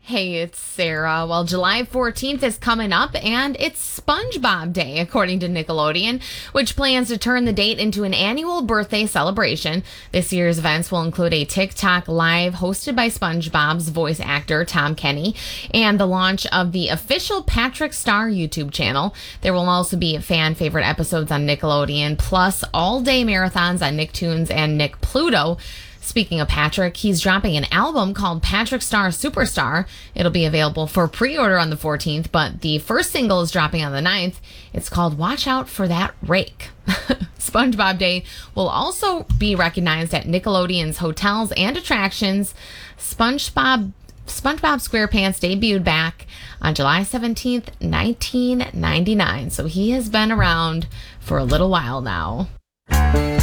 Hey, it's Sarah. Well, July 14th is coming up, and it's SpongeBob Day, according to Nickelodeon, which plans to turn the date into an annual birthday celebration. This year's events will include a TikTok live hosted by SpongeBob's voice actor, Tom Kenny, and the launch of the official Patrick Star YouTube channel. There will also be fan favorite episodes on Nickelodeon, plus all-day marathons on Nicktoons and Nick Pluto. Speaking of Patrick, he's dropping an album called Patrick Star Superstar. It'll be available for pre-order on the 14th, but the first single is dropping on the 9th. It's called Watch Out for That Rake. SpongeBob Day will also be recognized at Nickelodeon's hotels and attractions. SpongeBob SquarePants debuted back on July 17th, 1999, so he has been around for a little while now.